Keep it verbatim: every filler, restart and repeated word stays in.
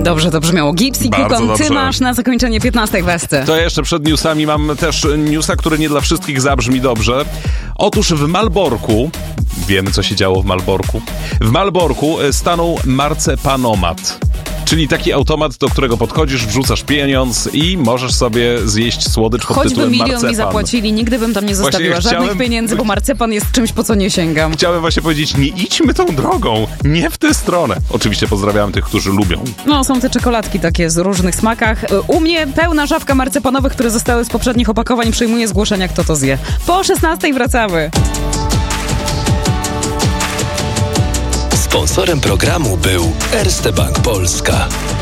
Dobrze to brzmiało. Gips i Bardzo Kukon, ty dobrze. masz na zakończenie piętnastej kwestii. To jeszcze przed newsami mam też newsa, który nie dla wszystkich zabrzmi dobrze. Otóż w Malborku, wiemy co się działo w Malborku, w Malborku stanął marcepanomat. Czyli taki automat, do którego podchodzisz, wrzucasz pieniądz i możesz sobie zjeść słodycz pod Choćby tytułem milion marcepan. mi zapłacili, nigdy bym tam nie zostawiła Właśnie żadnych chciałem- pieniędzy, bo marcepan jest czymś, po co nie sięgam. Chciałem właśnie powiedzieć, nie idźmy tą drogą, nie w tę stronę. Oczywiście pozdrawiam tych, którzy lubią. No, są te czekoladki takie z różnych smakach. U mnie pełna szafka marcepanowych, które zostały z poprzednich opakowań, przyjmuje zgłoszenia, kto to zje. Po szesnastej wracamy. Sponsorem programu był Erste Bank Polska.